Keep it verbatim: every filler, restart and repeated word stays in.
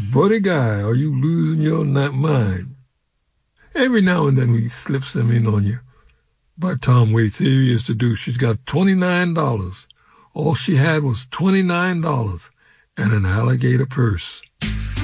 Buddy Guy, are you losing your mind? Every now and then he slips them in on you. But Tom Waits, here he is to do. She's got twenty-nine dollars. All she had was twenty-nine dollars and an alligator purse.